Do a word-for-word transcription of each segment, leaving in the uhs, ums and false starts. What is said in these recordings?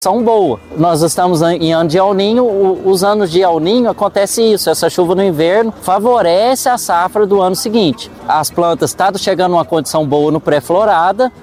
São boa. Nós estamos em ano de El Niño, os anos de El Niño acontece isso, essa chuva no inverno favorece a safra do ano seguinte. As plantas estão chegando numa condição boa no pré-florada,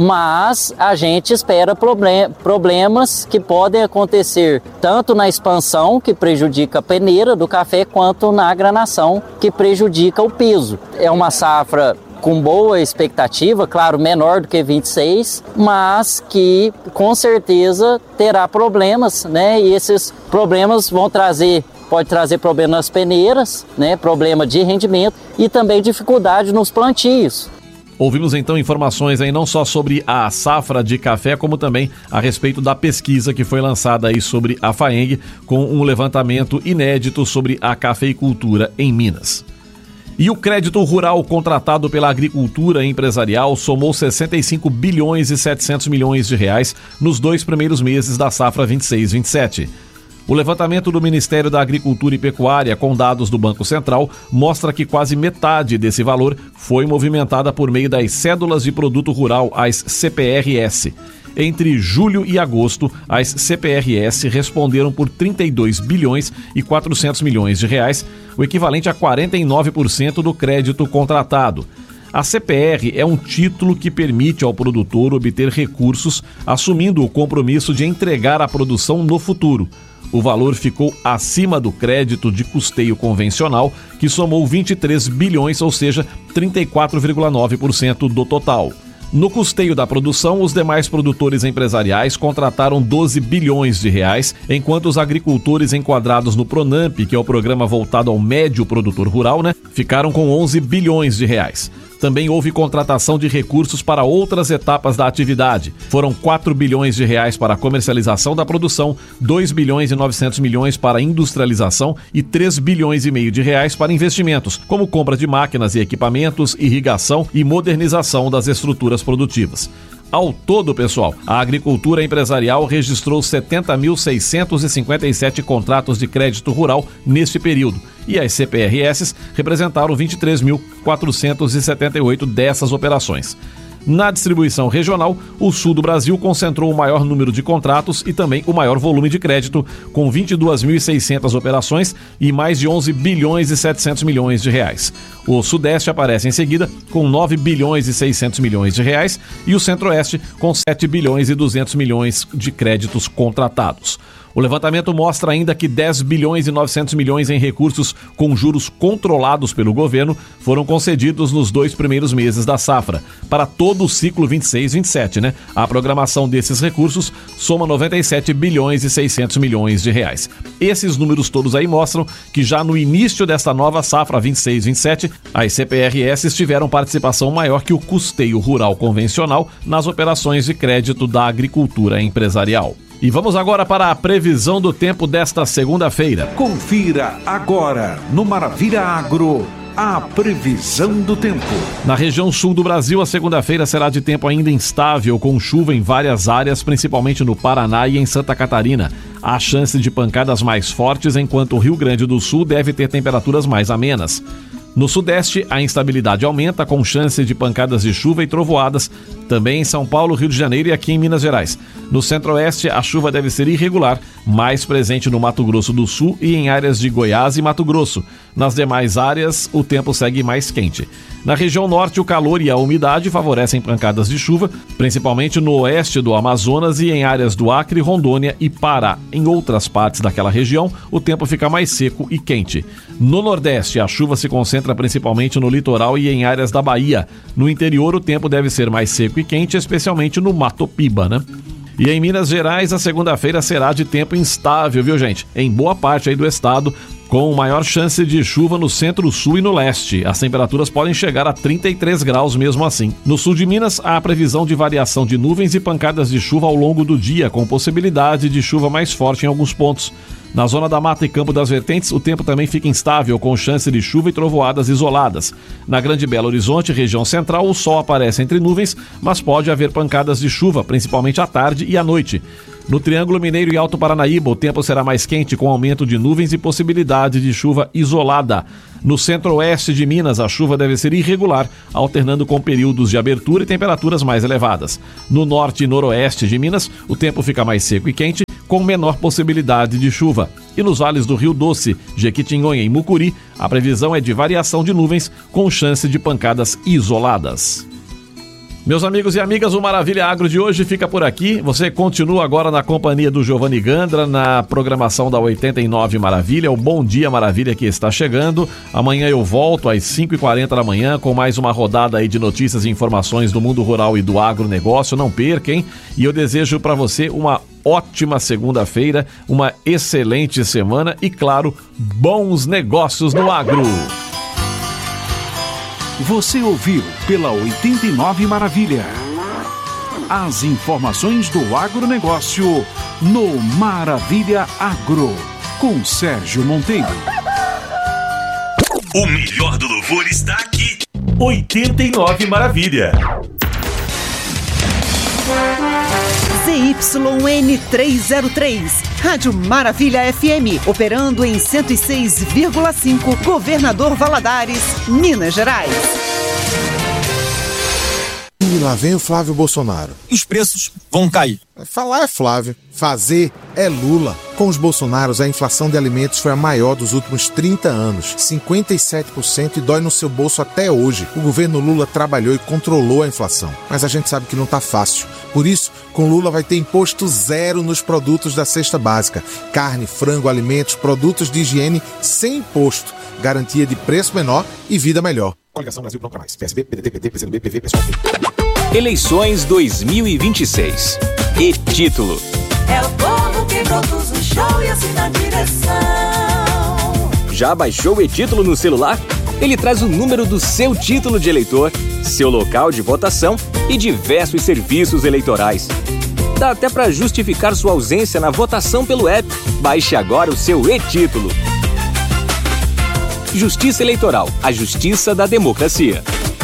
mas a gente espera problem- problemas que podem acontecer tanto na expansão, que prejudica a peneira do café, quanto na granação, que prejudica o peso. É uma safra com boa expectativa, claro, menor do que vinte e seis, mas que com certeza terá problemas, né? E esses problemas vão trazer, pode trazer problema nas peneiras, né? Problema de rendimento e também dificuldade nos plantios. Ouvimos então informações aí não só sobre a safra de café, como também a respeito da pesquisa que foi lançada aí sobre a FAENG, com um levantamento inédito sobre a cafeicultura em Minas. E o crédito rural contratado pela agricultura empresarial somou sessenta e cinco bilhões e setecentos milhões de reais nos dois primeiros meses da safra vinte e seis vinte e sete. O levantamento do Ministério da Agricultura e Pecuária com dados do Banco Central mostra que quase metade desse valor foi movimentada por meio das cédulas de produto rural, as C P R S. Entre julho e agosto, as C P R S responderam por trinta e dois bilhões e quatrocentos milhões de reais, o equivalente a quarenta e nove por cento do crédito contratado. A C P R é um título que permite ao produtor obter recursos, assumindo o compromisso de entregar a produção no futuro. O valor ficou acima do crédito de custeio convencional, que somou vinte e três bilhões, ou seja, trinta e quatro vírgula nove por cento do total. No custeio da produção, os demais produtores empresariais contrataram doze bilhões de reais, enquanto os agricultores enquadrados no Pronamp, que é o programa voltado ao médio produtor rural, né, ficaram com onze bilhões de reais. Também houve contratação de recursos para outras etapas da atividade. Foram quatro bilhões de reais para a comercialização da produção, dois bilhões e novecentos milhões para a industrialização e três bilhões e meio de reais para investimentos, como compra de máquinas e equipamentos, irrigação e modernização das estruturas produtivas. Ao todo, pessoal, a agricultura empresarial registrou setenta mil seiscentos e cinquenta e sete contratos de crédito rural neste período, e as C P R S representaram vinte e três mil quatrocentos e setenta e oito dessas operações. Na distribuição regional, o sul do Brasil concentrou o maior número de contratos e também o maior volume de crédito, com vinte e duas mil e seiscentas operações e mais de onze bilhões e setecentos milhões de reais. O Sudeste aparece em seguida com nove bilhões e seiscentos milhões de reais e o Centro-Oeste com sete bilhões e duzentos milhões de créditos contratados. O levantamento mostra ainda que dez bilhões e novecentos milhões em recursos com juros controlados pelo governo foram concedidos nos dois primeiros meses da safra, para todo o ciclo vinte e seis vinte e sete, né? A programação desses recursos soma noventa e sete bilhões e seiscentos milhões de reais. Esses números todos aí mostram que já no início desta nova safra vinte e seis vinte e sete, as C P R S tiveram participação maior que o custeio rural convencional nas operações de crédito da agricultura empresarial. E vamos agora para a previsão do tempo desta segunda-feira. Confira agora no Maravilha Agro a previsão do tempo. Na região sul do Brasil, a segunda-feira será de tempo ainda instável, com chuva em várias áreas, principalmente no Paraná e em Santa Catarina. Há chance de pancadas mais fortes, enquanto o Rio Grande do Sul deve ter temperaturas mais amenas. No Sudeste, a instabilidade aumenta, com chance de pancadas de chuva e trovoadas, também em São Paulo, Rio de Janeiro e aqui em Minas Gerais. No Centro-Oeste, a chuva deve ser irregular, mais presente no Mato Grosso do Sul e em áreas de Goiás e Mato Grosso. Nas demais áreas, o tempo segue mais quente. Na região norte, o calor e a umidade favorecem pancadas de chuva, principalmente no oeste do Amazonas e em áreas do Acre, Rondônia e Pará. Em outras partes daquela região, o tempo fica mais seco e quente. No Nordeste, a chuva se concentra principalmente no litoral e em áreas da Bahia. No interior, o tempo deve ser mais seco e quente, especialmente no Mato Piba, né? E em Minas Gerais, a segunda-feira será de tempo instável, viu, gente? Em boa parte aí do estado, com maior chance de chuva no centro-sul e no leste. As temperaturas podem chegar a trinta e três graus mesmo assim. No sul de Minas, há a previsão de variação de nuvens e pancadas de chuva ao longo do dia, com possibilidade de chuva mais forte em alguns pontos. Na zona da Mata e Campo das Vertentes, o tempo também fica instável, com chance de chuva e trovoadas isoladas. Na Grande Belo Horizonte, região central, o sol aparece entre nuvens, mas pode haver pancadas de chuva, principalmente à tarde e à noite. No Triângulo Mineiro e Alto Paranaíba, o tempo será mais quente, com aumento de nuvens e possibilidade de chuva isolada. No centro-oeste de Minas, a chuva deve ser irregular, alternando com períodos de abertura e temperaturas mais elevadas. No norte e noroeste de Minas, o tempo fica mais seco e quente, com menor possibilidade de chuva. E nos vales do Rio Doce, Jequitinhonha e Mucuri, a previsão é de variação de nuvens, com chance de pancadas isoladas. Meus amigos e amigas, o Maravilha Agro de hoje fica por aqui. Você continua agora na companhia do Giovanni Gandra, na programação da oitenta e nove Maravilha, o Bom Dia Maravilha que está chegando. Amanhã eu volto às cinco e quarenta da manhã com mais uma rodada aí de notícias e informações do mundo rural e do agronegócio. Não perca, hein? E eu desejo para você uma ótima segunda-feira, uma excelente semana e, claro, bons negócios no agro. Você ouviu pela oitenta e nove Maravilha as informações do agronegócio no Maravilha Agro, com Sérgio Monteiro. O melhor do louvor está aqui. oitenta e nove Maravilha. Z Y N trezentos e três, Rádio Maravilha F M, operando em cento e seis vírgula cinco, Governador Valadares, Minas Gerais. E lá vem o Flávio Bolsonaro. Os preços vão cair. Falar é Flávio, fazer é Lula. Com os Bolsonaros, a inflação de alimentos foi a maior dos últimos trinta anos, cinquenta e sete por cento, e dói no seu bolso até hoje. O governo Lula trabalhou e controlou a inflação, mas a gente sabe que não tá fácil. Por isso, com Lula vai ter imposto zero nos produtos da cesta básica. Carne, frango, alimentos, produtos de higiene sem imposto. Garantia de preço menor e vida melhor. Coligação Brasil Pronto Pra Mais. P S B, P D T, P T, P C do B, P V, P S O L. Eleições dois mil e vinte e seis. E-título. É o povo que produz o show e assina a direção. Já baixou o e-título no celular? Ele traz o número do seu título de eleitor, seu local de votação e diversos serviços eleitorais. Dá até para justificar sua ausência na votação pelo app. Baixe agora o seu e-título. Justiça Eleitoral, a justiça da democracia.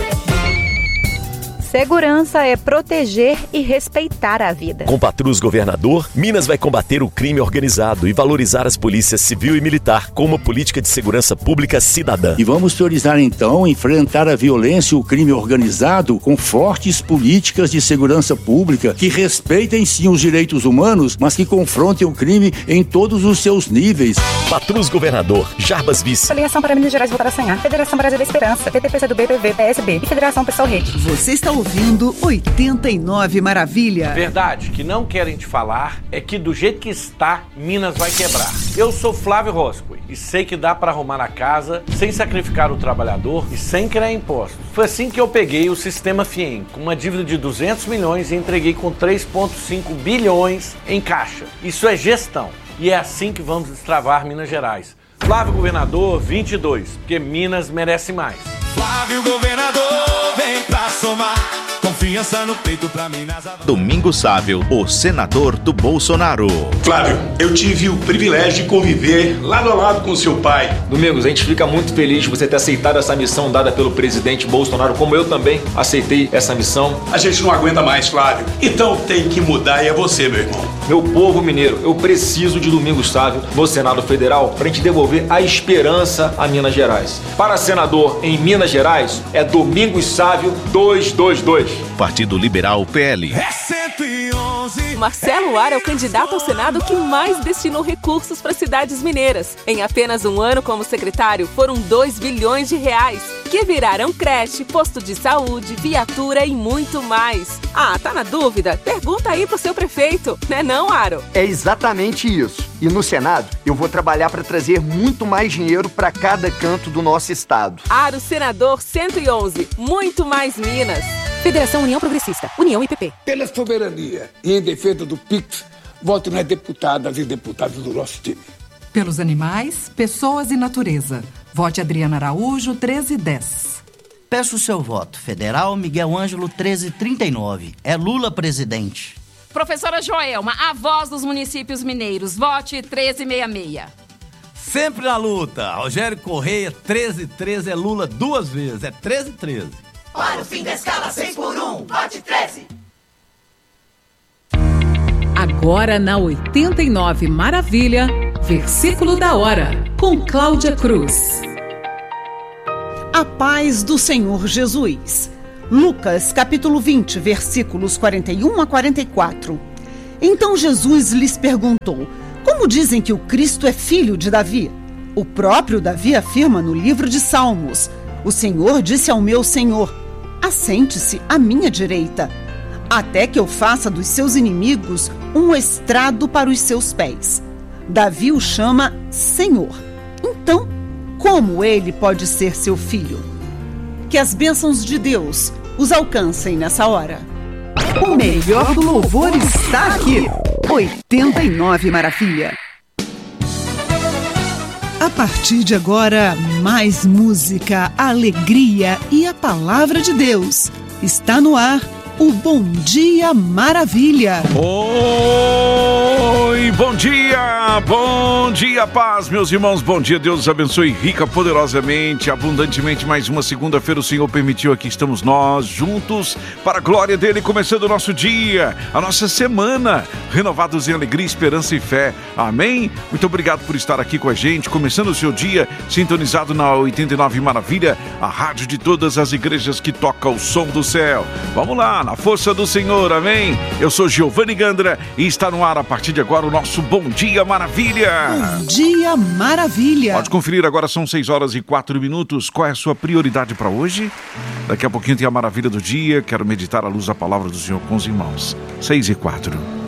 Segurança é proteger e respeitar a vida. Com Patrus Governador, Minas vai combater o crime organizado e valorizar as polícias civil e militar com uma política de segurança pública cidadã. E vamos priorizar então enfrentar a violência e o crime organizado com fortes políticas de segurança pública que respeitem sim os direitos humanos, mas que confrontem o crime em todos os seus níveis. Patrus Governador, Jarbas Vice. Filiação para Minas Gerais votar sem A, Federação Brasil da Esperança, P T P C do B, P V, P S B e Federação Pessoal Rede. Você está ouvindo oitenta e nove Maravilha. Verdade que não querem te falar é que do jeito que está, Minas vai quebrar. Eu sou Flávio Roscoe e sei que dá para arrumar a casa sem sacrificar o trabalhador e sem criar impostos. Foi assim que eu peguei o sistema FIEM, com uma dívida de duzentos milhões e entreguei com três vírgula cinco bilhões em caixa. Isso é gestão e é assim que vamos destravar Minas Gerais. Flávio Governador vinte e dois, porque Minas merece mais. Flávio Governador, vem pra somar. Confiança no peito pra Minas. Domingos Sávio, o senador do Bolsonaro. Flávio, eu tive o privilégio de conviver lado a lado com seu pai. Domingos, a gente fica muito feliz de você ter aceitado essa missão dada pelo presidente Bolsonaro, como eu também aceitei essa missão. A gente não aguenta mais, Flávio. Então tem que mudar e é você, meu irmão. Meu povo mineiro, eu preciso de Domingos Sávio no Senado Federal para a gente devolver a esperança a Minas Gerais. Para senador em Minas Gerais, é Domingos Sávio duzentos e vinte e dois. Partido Liberal P L. É cento e onze. Marcelo Ar é o candidato ao Senado que mais destinou recursos para cidades mineiras. Em apenas um ano como secretário, foram dois bilhões de reais, que viraram creche, posto de saúde, viatura e muito mais. Ah, tá na dúvida? Pergunta aí pro seu prefeito, né não, Aro? É exatamente isso. E no Senado, eu vou trabalhar para trazer muito mais dinheiro para cada canto do nosso estado. Aro Senador cento e onze, muito mais Minas. Federação União Progressista, União I P P. Pela soberania e em defesa do P I X, voto nas deputadas e deputados do nosso time. Pelos animais, pessoas e natureza. Vote Adriana Araújo, treze dez. Peço o seu voto. Federal Miguel Ângelo, treze trinta e nove. É Lula presidente. Professora Joelma, a voz dos municípios mineiros. Vote treze sessenta e seis. Sempre na luta. Rogério Correia, treze treze. É Lula duas vezes. É treze treze. Para o fim da escala seis por um, vote treze. Agora na oitenta e nove Maravilha, versículo da hora, com Cláudia Cruz. A paz do Senhor Jesus. Lucas, capítulo vinte, versículos quarenta e um a quarenta e quatro. Então Jesus lhes perguntou: como dizem que o Cristo é filho de Davi? O próprio Davi afirma no livro de Salmos: o Senhor disse ao meu Senhor: assente-se à minha direita, até que eu faça dos seus inimigos um estrado para os seus pés. Davi o chama Senhor. Então, como ele pode ser seu filho? Que as bênçãos de Deus os alcancem nessa hora. O melhor do louvor está aqui. oitenta e nove Maravilha. A partir de agora, mais música, alegria e a palavra de Deus. Está no ar o Bom Dia Maravilha. Oi, bom dia, bom dia, paz, meus irmãos, bom dia, Deus os abençoe rica, poderosamente, abundantemente. Mais uma segunda-feira o Senhor permitiu, aqui estamos nós juntos para a glória dele, começando o nosso dia, a nossa semana, renovados em alegria, esperança e fé, amém? Muito obrigado por estar aqui com a gente, começando o seu dia, sintonizado na oitenta e nove Maravilha, a rádio de todas as igrejas que toca o som do céu. Vamos lá, na força do Senhor, amém? Eu sou Giovanni Gandra e está no ar a partir de agora o nosso Bom Dia Maravilha. Bom Dia Maravilha. Pode conferir, agora são seis horas e quatro minutos. Qual é a sua prioridade para hoje? Daqui a pouquinho tem a maravilha do dia. Quero meditar à luz da palavra do Senhor com os irmãos. seis e quatro.